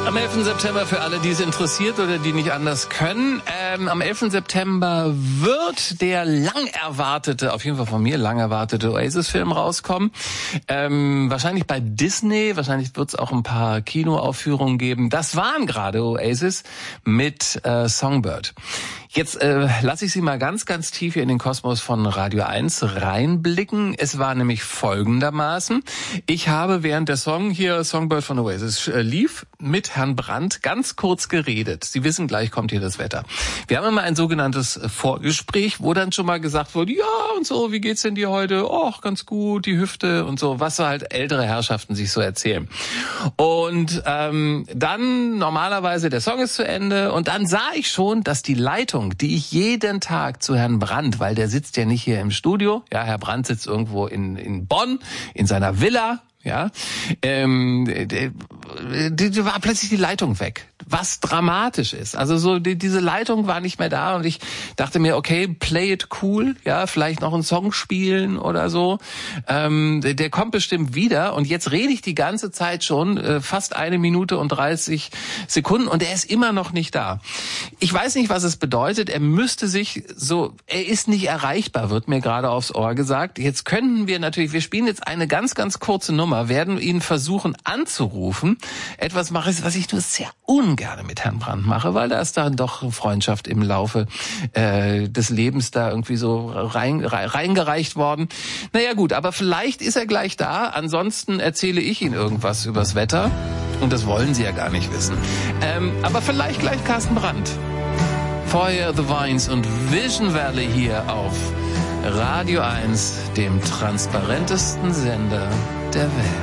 Am 11. September für alle, die es interessiert oder die nicht anders können. Am 11. September wird der lang erwartete, auf jeden Fall von mir lang erwartete Oasis-Film rauskommen. Wahrscheinlich bei Disney, wahrscheinlich wird es auch ein paar Kinoaufführungen geben. Das waren gerade Oasis mit Songbird. Jetzt lasse ich Sie mal ganz, ganz tief hier in den Kosmos von Radio 1 reinblicken. Es war nämlich folgendermaßen. Ich habe, während der Song hier, Songbird von Oasis, lief, mit Herrn Brandt ganz kurz geredet. Sie wissen, gleich kommt hier das Wetter. Wir haben immer ein sogenanntes Vorgespräch, wo dann schon mal gesagt wurde, ja und so, wie geht's denn dir heute? Och, ganz gut, die Hüfte und so, was so halt ältere Herrschaften sich so erzählen. Und dann normalerweise, der Song ist zu Ende und dann sah ich schon, dass die Leitung, die ich jeden Tag zu Herrn Brandt, weil der sitzt ja nicht hier im Studio, ja, Herr Brandt sitzt irgendwo in Bonn, in seiner Villa, ja, war plötzlich die Leitung weg. Was dramatisch ist. Also so diese Leitung war nicht mehr da und ich dachte mir, okay, play it cool, ja, vielleicht noch einen Song spielen oder so. Der kommt bestimmt wieder und jetzt rede ich die ganze Zeit schon, fast 1 Minute und 30 Sekunden und er ist immer noch nicht da. Ich weiß nicht, was es bedeutet. Er ist nicht erreichbar, wird mir gerade aufs Ohr gesagt. Jetzt könnten wir natürlich, wir spielen jetzt eine ganz, ganz kurze Nummer, werden ihn versuchen anzurufen. Etwas mache ich, was ich nur sehr ungern mit Herrn Brandt mache, weil da ist dann doch Freundschaft im Laufe des Lebens da irgendwie so reingereicht worden. Naja gut, aber vielleicht ist er gleich da. Ansonsten erzähle ich Ihnen irgendwas übers Wetter. Und das wollen Sie ja gar nicht wissen. Aber vielleicht gleich Carsten Brandt. Feuer, The Vines und Vision Valley hier auf Radio 1, dem transparentesten Sender der Welt.